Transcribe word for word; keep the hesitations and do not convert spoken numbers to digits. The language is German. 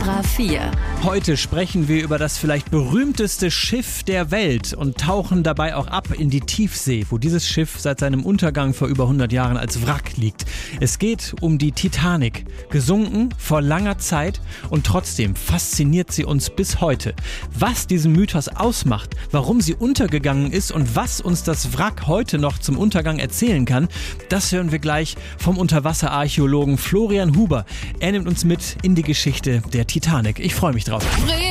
Ultra vier. Heute sprechen wir über das vielleicht berühmteste Schiff der Welt und tauchen dabei auch ab in die Tiefsee, wo dieses Schiff seit seinem Untergang vor über hundert Jahren als Wrack liegt. Es geht um die Titanic, gesunken vor langer Zeit und trotzdem fasziniert sie uns bis heute. Was diesen Mythos ausmacht, warum sie untergegangen ist und was uns das Wrack heute noch zum Untergang erzählen kann, das hören wir gleich vom Unterwasserarchäologen Florian Huber. Er nimmt uns mit in die Geschichte der Titanic. Ich freue mich drauf.